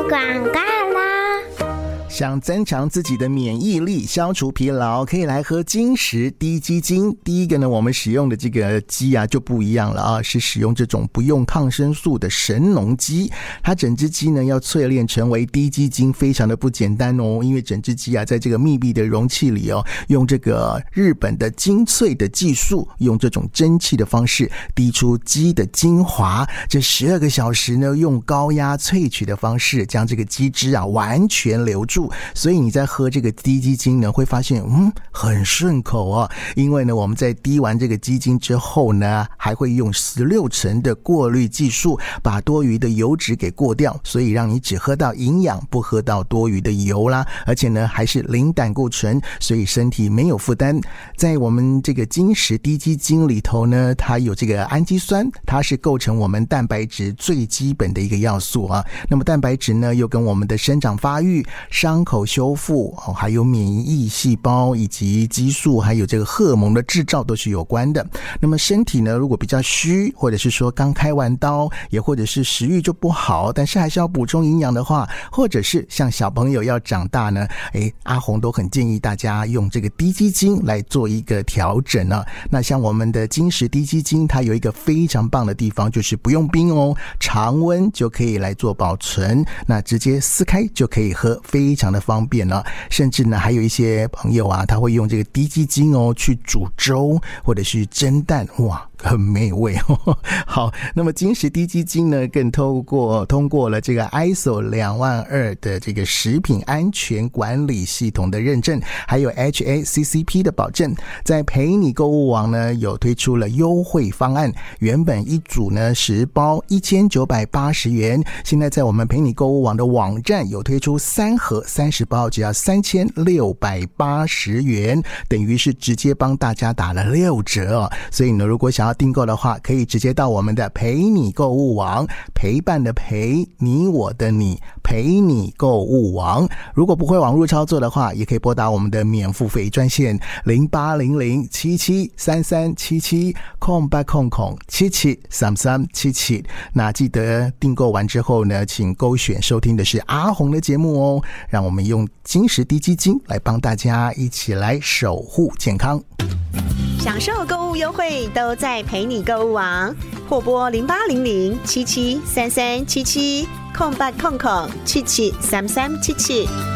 广告啦！ 想增强自己的免疫力，消除疲劳，可以来喝金石滴鸡精。第一个呢，我们使用的这个鸡啊就不一样了啊，是使用这种不用抗生素的神农鸡。它整只鸡呢要淬炼成为滴鸡精，非常的不简单哦。因为整只鸡啊在这个密闭的容器里哦，用这个日本的精粹的技术，用这种蒸汽的方式滴出鸡的精华。这12个小时呢，用高压萃取的方式将这个鸡汁啊完全留住。所以你在喝这个滴鸡精呢，会发现很顺口哦。因为呢，我们在滴完这个鸡精之后呢，还会用16层的过滤技术把多余的油脂给过掉，所以让你只喝到营养，不喝到多余的油啦。而且呢，还是零胆固醇，所以身体没有负担。在我们这个金石滴鸡精里头呢，它有这个氨基酸，它是构成我们蛋白质最基本的一个要素啊。那么蛋白质呢，又跟我们的生长发育、伤口修复，还有免疫细胞以及激素，还有这个荷尔蒙的制造都是有关的。那么身体呢，如果比较虚，或者是说刚开完刀，也或者是食欲就不好，但是还是要补充营养的话，或者是像小朋友要长大呢，阿红都很建议大家用这个滴鸡精来做一个调整啊。那像我们的金石滴鸡精，它有一个非常棒的地方，就是不用冰哦，常温就可以来做保存，那直接撕开就可以喝，非常的方便了。甚至呢，还有一些朋友啊，他会用这个滴鸡精哦去煮粥或者是蒸蛋，哇，很美味哦。好，那么金石滴鸡精呢，更通过了这个 ISO 22000的这个食品安全管理系统的认证，还有 HACCP 的保证。在陪你购物网呢，有推出了优惠方案，原本一组呢10包1980元，现在在我们陪你购物网的网站有推出3盒30包，只要3680元，等于是直接帮大家打了6折哦。所以呢，如果想要订购的话，可以直接到我们的陪你购物网，陪伴的陪，你我的你，陪你购物网。如果不会网络操作的话，也可以拨打我们的免付费专线0800773377空773377。那记得订购完之后呢，请勾选收听的是阿红的节目哦，让我们用金石滴鸡精来帮大家一起来守护健康。 享受购物优惠都在陪你购物网，或拨0800773377空7800773377。